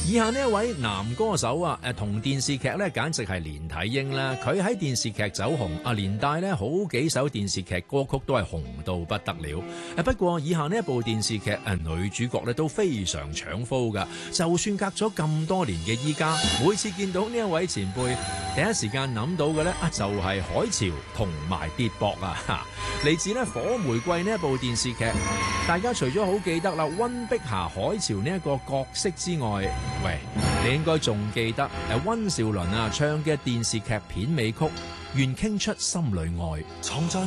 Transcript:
以下呢一位男歌手啊，同電視劇咧簡直係連體嬰啦。佢喺電視劇走紅啊，連帶咧好幾首電視劇歌曲都係紅到不得了。不過以下呢一部電視劇女主角咧都非常搶風㗎。就算隔咗咁多年嘅依家，每次見到呢一位前輩，第一時間諗到嘅咧就係海潮同埋跌膊啊！嚟自咧火玫瑰呢一部電視劇，大家除咗好記得啦溫碧霞、海潮呢一個角色之外，喂，你應該仲記得溫兆倫啊唱嘅電視劇片尾曲《願傾出心裏愛》。 藏在